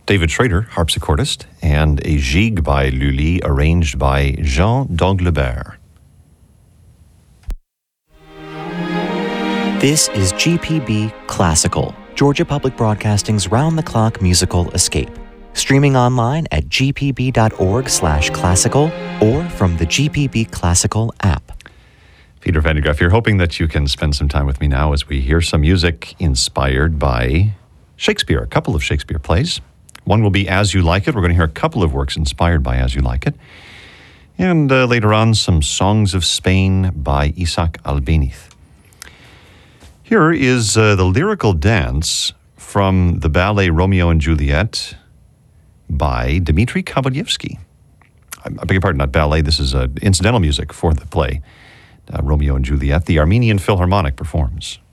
David Schrader, harpsichordist, and a gigue by Lully, arranged by Jean d'Anglebert. This is GPB Classical, Georgia Public Broadcasting's round-the-clock musical escape. Streaming online at gpb.org/classical or from the GPB Classical app. Peter Van de Graaff here, hoping that you can spend some time with me now as we hear some music inspired by Shakespeare, a couple of Shakespeare plays. One will be As You Like It. We're going to hear a couple of works inspired by As You Like It. And later on, some Songs of Spain by Isaac Albéniz. Here is the lyrical dance from the ballet Romeo and Juliet by Dmitri Kabalevsky. I beg your pardon, not ballet. This is incidental music for the play Romeo and Juliet. The Armenian Philharmonic performs.